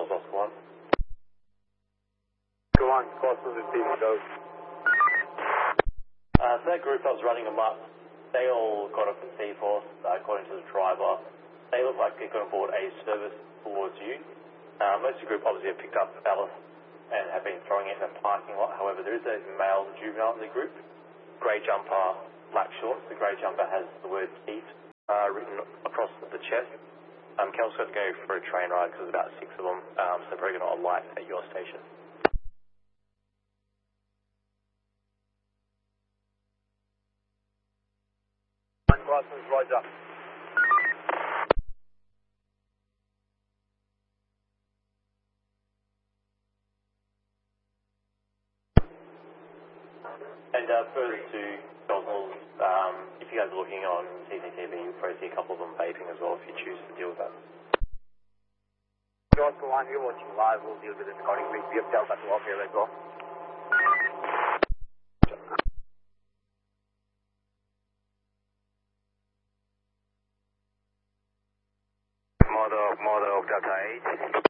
Cosmos Oscar 1. Go on, Cosmos receiving those. So that group I was running them up, they all got off the Seaforth, according to the driver. They look like they're going to board a service towards you. Most of the group obviously have picked up ballast and have been throwing it in the parking lot. However, there is a male juvenile in the group. Grey jumper, black shorts. The grey jumper has the word Keith written across the chest. Kel's got to go for a train ride because there's about 6 of them, so they're probably going to alight at your station. Cosmos, Roger. And further to Cosmos, if you guys are looking on CCTV, you'll probably see a couple of them vaping as well if you choose to deal with that. Oscar 1, you're watching live. We'll deal with the scouting rig. We have Delta to off here. Let's go. Model Delta 8.